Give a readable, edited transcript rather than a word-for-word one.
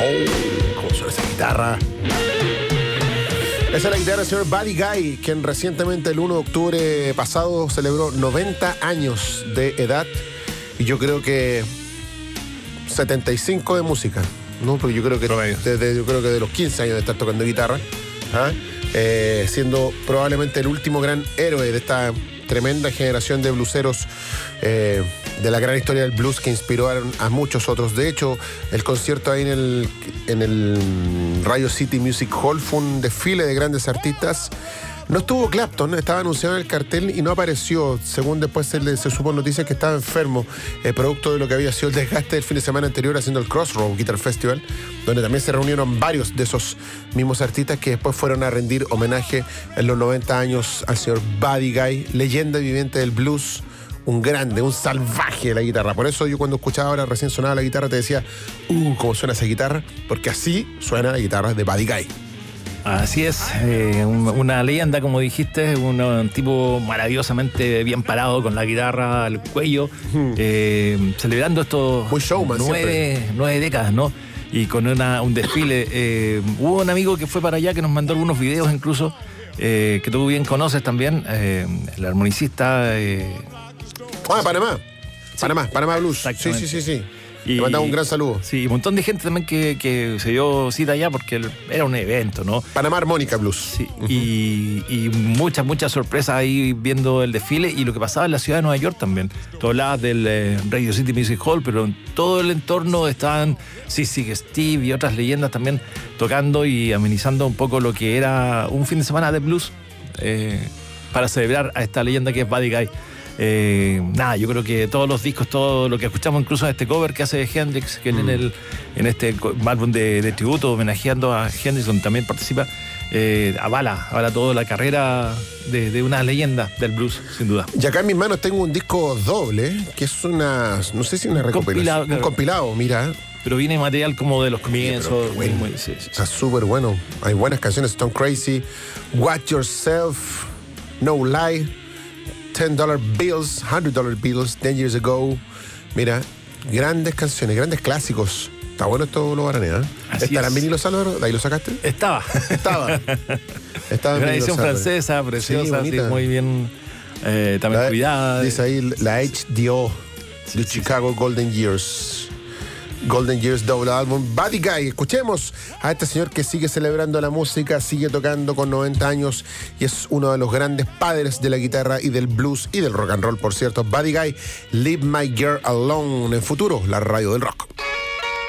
Oh, cómo suena esa guitarra. Esa es la guitarra del señor Buddy Guy, quien recientemente, el 1 de octubre pasado, celebró 90 años de edad. Y yo creo que 75 de música, ¿no? Porque yo creo que de los 15 años de estar tocando guitarra, siendo probablemente el último gran héroe de esta tremenda generación de blueseros, de la gran historia del blues que inspiraron a muchos otros. De hecho, el concierto ahí en el Radio City Music Hall fue un desfile de grandes artistas. No estuvo Clapton, estaba anunciado en el cartel y no apareció. Según después se supo noticias que estaba enfermo, producto de lo que había sido el desgaste del fin de semana anterior haciendo el Crossroads Guitar Festival, donde también se reunieron varios de esos mismos artistas que después fueron a rendir homenaje en los 90 años al señor Buddy Guy, leyenda viviente del blues, un grande, un salvaje de la guitarra. Por eso yo cuando escuchaba ahora recién sonaba la guitarra te decía, cómo suena esa guitarra, porque así suena la guitarra de Buddy Guy. Así es, una leyenda, como dijiste, un tipo maravillosamente bien parado con la guitarra al cuello, celebrando estos nueve décadas, ¿no? Y con un desfile. Hubo un amigo que fue para allá que nos mandó algunos videos incluso, que tú bien conoces también, el armonicista. Panamá Blues. Sí. Y le mandaba un gran saludo. Sí, un montón de gente también que se dio cita allá porque era un evento, ¿no? Panamá Armónica Blues. Sí, y muchas sorpresas ahí viendo el desfile y lo que pasaba en la ciudad de Nueva York también. Tú hablabas del Radio City Music Hall, pero en todo el entorno estaban Sigue Steve y otras leyendas también tocando y amenizando un poco lo que era un fin de semana de blues para celebrar a esta leyenda que es Buddy Guy. Yo creo que todos los discos, todo lo que escuchamos, incluso este cover que hace Hendrix, que en este álbum de tributo homenajeando a Hendrix, donde también participa, avala toda la carrera de una leyenda del blues, sin duda. Y acá en mis manos tengo un disco doble, que es no sé si una recopilación, un compilado, mira. Pero viene material como de los comienzos. Bueno. Está súper bueno. Hay buenas canciones, Stone Crazy, Watch Yourself, No Lie, $10 bills, $100 bills, 10 years ago. Mira, grandes canciones, grandes clásicos. Está bueno esto, lo baranea. ¿Estará en vinilo, Salvador? ¿De ahí lo sacaste? Estaba en una edición francesa, preciosa, sí, muy bien, también cuidada. Dice ahí la HDO, de Chicago Golden Years. Golden Years doble álbum, Buddy Guy. Escuchemos a este señor que sigue celebrando la música, sigue tocando con 90 años y es uno de los grandes padres de la guitarra y del blues y del rock and roll, por cierto. Buddy Guy, Leave My Girl Alone. En futuro, la radio del rock.